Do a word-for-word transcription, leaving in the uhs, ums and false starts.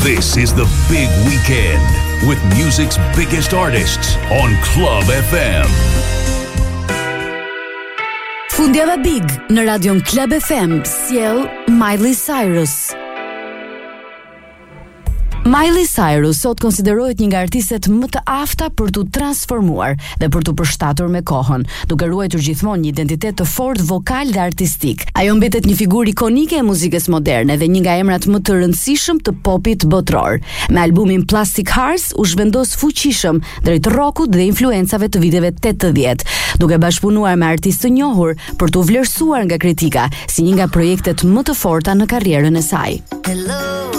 This is the big weekend with music's biggest artists on Club F M. Fundjava Big në radion Club F M sjell Miley Cyrus. Miley Cyrus sot konsiderohet një nga artistet më të afta për t'u transformuar dhe për t'u përshtatur me kohën, duke ruajtur gjithmonë një identitet të fortë vokal dhe artistik. Ajo mbetet një figurë ikonike e muzikës moderne dhe një nga emrat më të rëndësishëm të popit botror. Me albumin Plastic Hearts u zhvendos fuqishëm drejt rockut dhe influencave të viteve tetëdhjetë, duke bashkëpunuar me artistë të njohur për t'u vlerësuar nga kritika si një nga projektet më të forta në karrierën e saj. Hello.